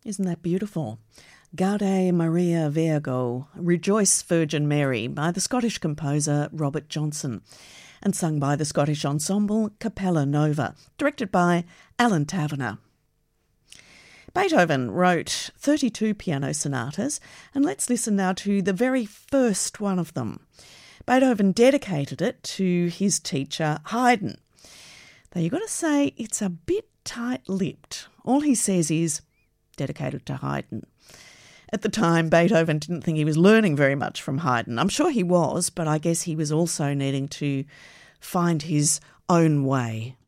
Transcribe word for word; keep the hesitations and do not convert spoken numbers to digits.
Isn't that beautiful? Gaude Maria Virgo, Rejoice Virgin Mary by the Scottish composer Robert Johnson and sung by the Scottish ensemble Capella Nova, directed by Alan Taverner. Beethoven wrote thirty-two piano sonatas, and let's listen now to the very first one of them. Beethoven dedicated it to his teacher Haydn. Though you've got to say it's a bit tight-lipped. All he says is, dedicated to Haydn. At the time, Beethoven didn't think he was learning very much from Haydn. I'm sure he was, but I guess he was also needing to find his own way.